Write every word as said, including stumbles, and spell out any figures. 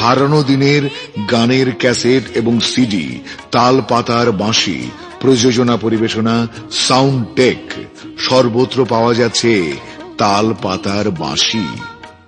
হারানো দিনের গানের ক্যাসেট এবং সিডি, তাল পাতার বাঁশি, প্রযোজনা পরিবেশনা সাউন্ড টেক, সর্বত্র পাওয়া যাচ্ছে তাল পাতার বাঁশি।